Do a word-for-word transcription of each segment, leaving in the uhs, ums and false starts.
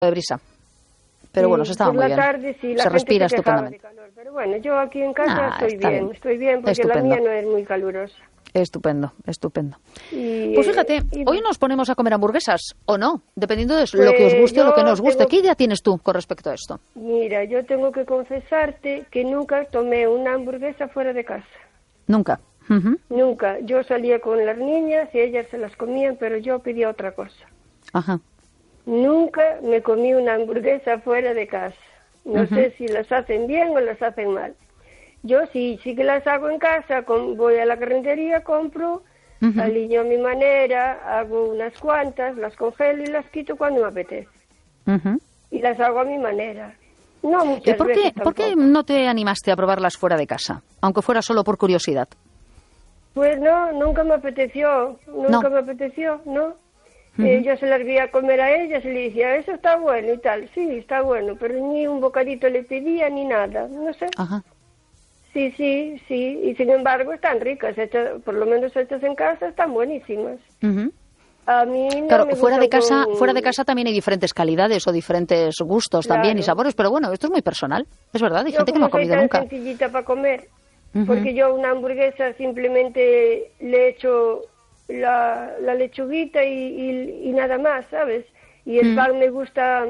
de brisa. Pero bueno, se estaba por muy la bien. tarde, sí, la se gente respira se quejaba estupendamente. de calor. Pero bueno, yo aquí en casa Ah, estoy está bien, bien. estoy bien porque Estupendo. la mía no es muy calurosa. Estupendo, estupendo. Y, Pues fíjate, y, hoy nos ponemos a comer hamburguesas, ¿o no? Dependiendo de pues lo que os guste o lo que no os guste. tengo, ¿Qué idea tienes tú con respecto a esto? Mira, yo tengo que confesarte que nunca tomé una hamburguesa fuera de casa. Nunca. Uh-huh. Nunca. Yo salía con las niñas y ellas se las comían, pero yo pedía otra cosa. Ajá. Nunca me comí una hamburguesa fuera de casa. No uh-huh. sé si las hacen bien o las hacen mal. Yo sí, sí que las hago en casa, con, voy a la carnicería, compro, uh-huh. alineo a mi manera, hago unas cuantas, las congelo y las quito cuando me apetece. Uh-huh. Y las hago a mi manera. No muchas ¿Por veces qué, tampoco. ¿Por qué no te animaste a probarlas fuera de casa? Aunque fuera solo por curiosidad. Pues no, nunca me apeteció, nunca no. me apeteció, ¿no? Uh-huh. Eh, yo se las vi a comer a ellas y le decía, eso está bueno y tal. Sí, está bueno, pero ni un bocadito le pedía ni nada, no sé. Ajá. Sí, sí, sí, y sin embargo están ricas, hechas, por lo menos hechas en casa, están buenísimas. Uh-huh. A mí no claro, me fuera de casa, con... fuera de casa también hay diferentes calidades o diferentes gustos claro. también y sabores, pero bueno, esto es muy personal, es verdad, hay yo gente que no ha comido soy nunca. tan sencillita para comer, uh-huh. porque yo una hamburguesa simplemente le echo la, la lechuguita y, y, y nada más, ¿sabes? Y el uh-huh. pan me gusta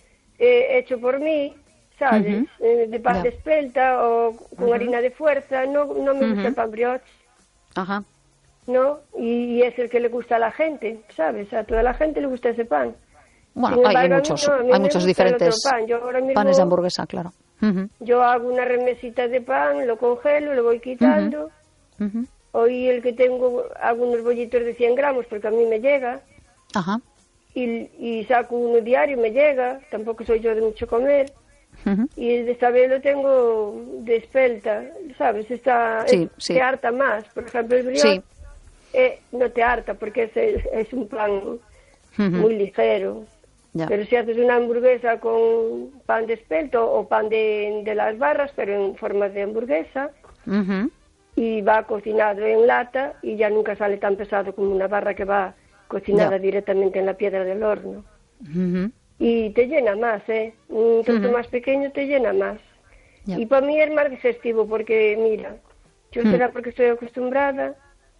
eh, hecho por mí, ¿sabes? Uh-huh. Eh, de pan yeah. de espelta o con uh-huh. harina de fuerza, no, no me uh-huh. gusta el pan brioche. Ajá. ¿No? Y es el que le gusta a la gente, ¿sabes? A toda la gente le gusta ese pan. Bueno, hay, hay muchos, no, hay muchos diferentes pan. Yo ahora mismo, panes de hamburguesa, claro. Uh-huh. Yo hago una remesita de pan, lo congelo, lo voy quitando. Uh-huh. Uh-huh. Hoy el que tengo, hago unos bollitos de cien gramos porque a mí me llega. Ajá. Y, y saco uno diario, me llega. Tampoco soy yo de mucho comer. Uh-huh. Y el de esta vez lo tengo de espelta, ¿sabes? Está, sí, es, sí. te harta más. Por ejemplo, el brioche. Sí. Eh, no te harta porque es, es un pan uh-huh. muy ligero. Ya. Pero si haces una hamburguesa con pan de espelto o pan de, de las barras, pero en forma de hamburguesa, uh-huh. y va cocinado en lata y ya nunca sale tan pesado como una barra que va cocinada ya. directamente en la piedra del horno. Uh-huh. Y te llena más, ¿eh? Un trozo uh-huh. más pequeño te llena más. Ya. Y para mí es más digestivo porque, mira, yo uh-huh. será porque estoy acostumbrada.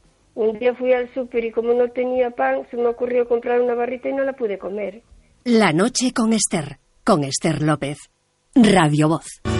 Un día fui al súper y como no tenía pan, se me ocurrió comprar una barrita y no la pude comer. La noche con Ester, con Ester López. Radio Voz.